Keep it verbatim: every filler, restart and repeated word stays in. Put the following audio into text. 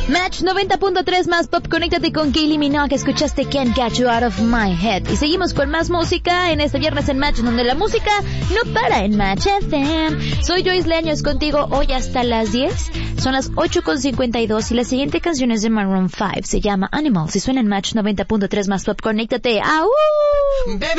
Match noventa punto tres más pop, conéctate con Kylie Minogue, escuchaste Can't Get You Out of My Head. Y seguimos con más música en este viernes en Match, donde la música no para en Match F M. Soy Joyce Leaños contigo hoy hasta las diez. Son las ocho con cincuenta y dos y la siguiente canción es de Maroon cinco, se llama Animals y suena en Match noventa punto tres más pop, conéctate. ¡Au!